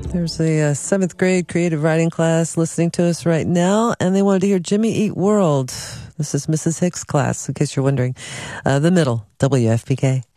There's a seventh grade creative writing class listening to us right now, and they wanted to hear Jimmy Eat World. This is Mrs. Hicks' class, in case you're wondering. The Middle, WFPK.